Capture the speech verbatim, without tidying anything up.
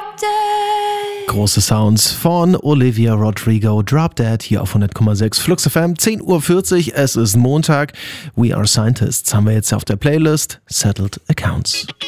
Dead. Große Sounds von Olivia Rodrigo, Drop Dead, hier auf hundert Komma sechs Flux F M, zehn Uhr vierzig, es ist Montag. We Are Scientists haben wir jetzt auf der Playlist, Settled Accounts.